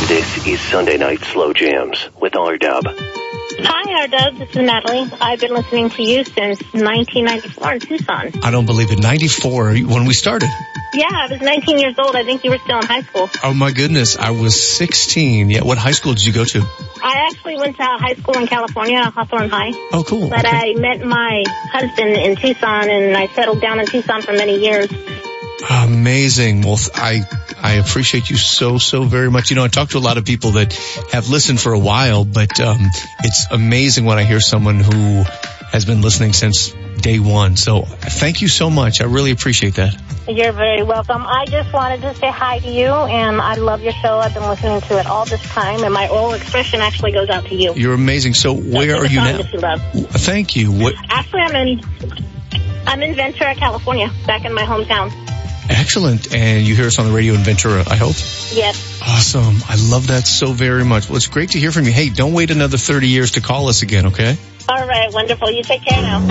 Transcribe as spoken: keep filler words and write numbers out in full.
This is Sunday Night Slow Jams with R-Dub. Hi, R-Dub. This is Natalie. I've been listening to you since nineteen ninety-four in Tucson. I don't believe it. ninety-four, when we started. Yeah, I was nineteen years old. I think you were still in high school. Oh, my goodness. I was sixteen. Yeah. What high school did you go to? I actually went to high school in California, Hawthorne High. Oh, cool. But okay. I met my husband in Tucson, and I settled down in Tucson for many years. Amazing. Well, I I appreciate you so, so very much. You know, I talk to a lot of people that have listened for a while, but um it's amazing when I hear someone who has been listening since day one. So thank you so much. I really appreciate that. You're very welcome. I just wanted to say hi to you, and I love your show. I've been listening to it all this time, and my oral expression actually goes out to you. You're amazing. So where That's are you now? that you love. Thank you. What? Actually, I'm in I'm in Ventura, California, back in my hometown. Excellent. And you hear us on the radio in Ventura, I hope? Yes. Awesome. I love that so very much. Well, it's great to hear from you. Hey, don't wait another thirty years to call us again, okay? All right. Wonderful. You take care now.